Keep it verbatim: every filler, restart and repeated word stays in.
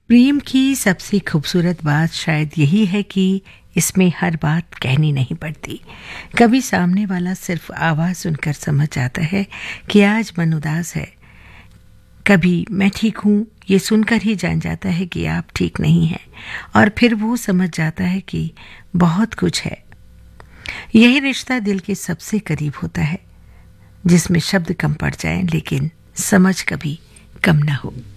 प्रेम की सबसे खूबसूरत बात शायद यही है कि इसमें हर बात कहनी नहीं पड़ती। कभी सामने वाला सिर्फ आवाज़ सुनकर समझ जाता है कि आज मन उदास है, कभी मैं ठीक हूँ ये सुनकर ही जान जाता है कि आप ठीक नहीं हैं, और फिर वो समझ जाता है कि बहुत कुछ है। यही रिश्ता दिल के सबसे करीब होता है, जिसमें शब्द कम पड़ जाएं लेकिन समझ कभी कम ना हो।